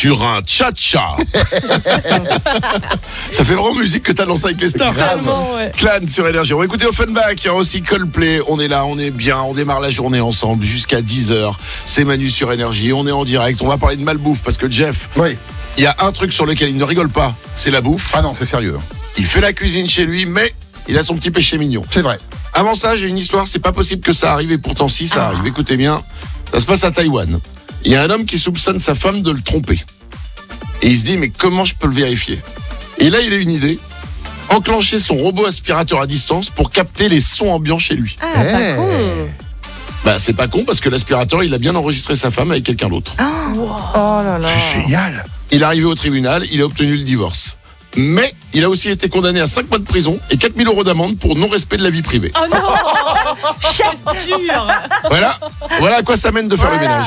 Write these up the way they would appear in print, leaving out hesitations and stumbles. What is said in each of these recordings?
sur un cha-cha. Ça fait vraiment musique que t'as lancé avec les stars. Vraiment, ouais. Clan sur Énergie. On va écouter Offenbach, il y a aussi Coldplay. On est là, on est bien, on démarre la journée ensemble jusqu'à 10h. C'est Manu sur Énergie, on est en direct. On va parler de malbouffe parce que Jeff, Oui. il y a un truc sur lequel il ne rigole pas, c'est la bouffe. Ah non, c'est sérieux. Il fait la cuisine chez lui, mais il a son petit péché mignon. C'est vrai. Avant ça, j'ai une histoire, c'est pas possible que ça arrive et pourtant si ça arrive. Écoutez bien, ça se passe à Taïwan. Il y a un homme qui soupçonne sa femme de le tromper. Et il se dit, mais comment je peux le vérifier? Et là, il a une idée. Enclencher son robot aspirateur à distance pour capter les sons ambiants chez lui. Ah, pas con. Bah, c'est pas con parce que l'aspirateur, il a bien enregistré sa femme avec quelqu'un d'autre. Oh là là. C'est génial. Il est arrivé au tribunal, il a obtenu le divorce. Mais il a aussi été condamné à 5 mois de prison et 4 000 € d'amende pour non-respect de la vie privée. Oh non. Dur. Voilà à quoi ça mène de faire le ménage.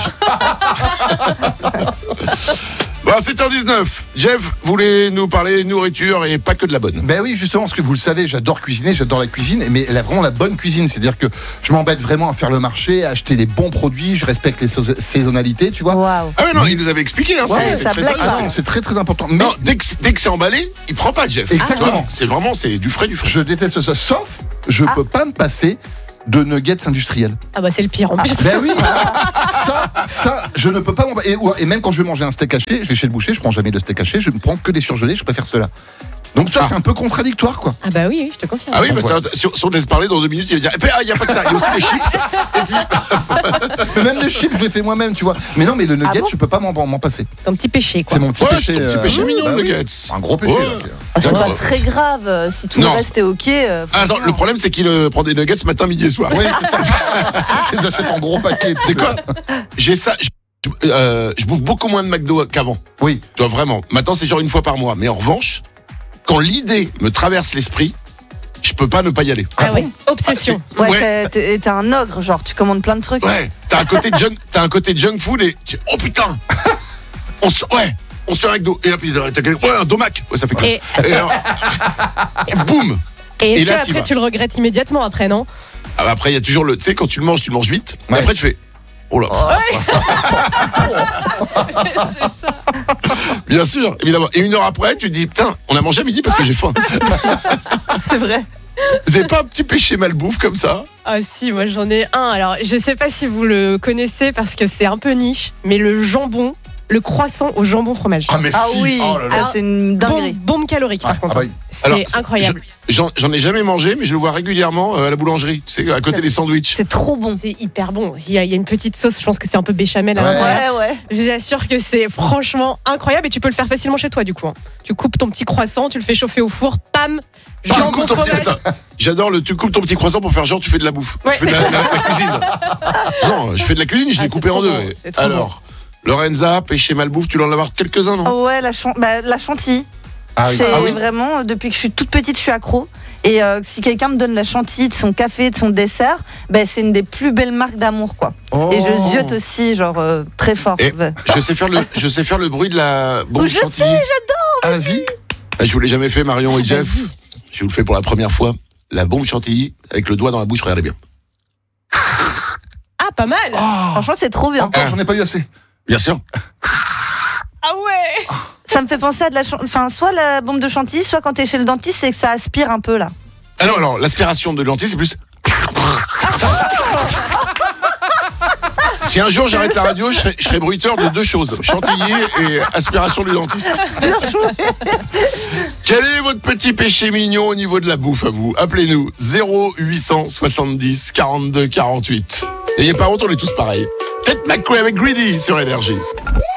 Bon, 7h19. Jeff voulait nous parler nourriture et pas que de la bonne. Ben oui, justement, parce que vous le savez, j'adore cuisiner, j'adore la cuisine, mais vraiment la bonne cuisine, c'est-à-dire que je m'embête vraiment à faire le marché, à acheter les bons produits, je respecte les saisonnalités, tu vois. Waouh. Ah ouais, non, il nous avait expliqué. Hein, Ouais, c'est ça très blague simple. pas. Ah, c'est très très important. Mais Non, dès que c'est emballé, il prend pas, Jeff. Exactement. Tu vois, c'est vraiment, c'est du frais, du frais. je déteste ça, sauf je peux pas me passer de nuggets industriels. Ah bah c'est le pire en plus. Ben oui, ça, je ne peux pas m'en... Et même quand je vais manger un steak haché, je vais chez le boucher, je prends jamais de steak haché, je ne prends que des surgelés, je préfère cela. Donc ça, c'est un peu contradictoire, quoi. Ah bah oui, je te confirme. Ah oui, mais Voilà. si on te laisse parler dans 2 minutes, il va dire, il n'y a pas que ça, il y a aussi les chips. Et puis, Mais même les chips, je les fais moi-même, tu vois. Mais non, mais le nugget, Ah bon je peux pas m'en passer. Ton petit péché quoi. C'est mon petit ouais, péché. c'est ton petit péché mignon, bah le oui. nuggets. Un gros péché. Ouais. donc. C'est D'accord. pas très grave. Si tout Non. le reste est ok. Attends, le problème, c'est qu'il prend des nuggets matin, midi et soir. Oui, c'est ça. Je les achète en gros paquet. tu C'est sais. quoi? J'ai ça. Je bouffe beaucoup moins de McDo qu'avant. Oui. Tu vois, vraiment. Maintenant, c'est genre une fois par mois. Mais en revanche, quand l'idée me traverse l'esprit, je peux pas ne pas y aller. Ah oui, obsession. Ouais, Ouais. t'es un ogre, genre tu commandes plein de trucs. Ouais, t'as un côté junk food et oh putain, on se fait un McDo et puis t'as un domac, ouais ça fait classe. Et alors, boum. Et est-ce Et là, que t'y après vas. tu le regrettes immédiatement après, non? Ah, après il y a toujours tu sais quand tu le manges vite. Et Ouais. après tu fais oh là. C'est ça. Bien sûr, évidemment. Et 1 heure après, tu te dis putain, on a mangé à midi parce que j'ai faim. C'est vrai. Vous avez pas un petit péché malbouffe comme ça? Ah si, moi j'en ai un. Alors je sais pas si vous le connaissez parce que c'est un peu niche, mais le jambon, le croissant au jambon fromage. Ah, mais Ah si. oui, Oh là là. ça, c'est une dinguerie. Bombe calorique par Ah, contre. ah bah oui. C'est Alors, incroyable. J'en ai jamais mangé, mais je le vois régulièrement à la boulangerie. Tu sais, à côté des sandwichs. C'est trop bon. C'est hyper bon. Il y a une petite sauce, je pense que c'est un peu béchamel à Ouais. l'intérieur. Ouais, ouais. Je vous assure que c'est franchement incroyable et tu peux le faire facilement chez toi du coup. Hein. Tu coupes ton petit croissant, tu le fais chauffer au four, pam, Tu jambon coupes ton petit- fromage. attends, j'adore tu coupes ton petit croissant pour faire genre tu fais de la bouffe. Ouais. Tu fais de la cuisine. Non, je fais de la cuisine, je l'ai Ah, coupé c'est en trop deux. bon, c'est trop Alors, Lorenza, péché malbouffe, tu dois en avoir quelques-uns, non? Oh ouais, la chantilly. Ah oui. C'est Ah oui. vraiment, depuis que je suis toute petite, je suis accro. Et si quelqu'un me donne la chantilly de son café, de son dessert, c'est une des plus belles marques d'amour, quoi. Oh. Et je ziote aussi, genre, très fort. Et je sais faire le bruit de la bombe Je chantilly. Ah, vas-y. Je vous l'ai jamais fait, Marion et Jeff. Je vous le fais pour la première fois. La bombe chantilly avec le doigt dans la bouche, regardez bien. Ah, pas mal. Franchement, c'est trop bien. Encore, j'en ai pas eu assez. Bien sûr. Ah ouais. Ça me fait penser à de la soit la bombe de chantilly, soit quand t'es chez le dentiste, c'est que ça aspire un peu, là. Ah non, alors, l'aspiration de lentilles, c'est plus. Si un jour j'arrête la radio, je serai bruiteur de 2 choses, chantilly et aspiration du dentiste. Quel est votre petit péché mignon au niveau de la bouffe à vous? Appelez-nous 0870 42 48. N'ayez pas honte, on est tous pareils. Faites McCoy avec Greedy sur Énergie.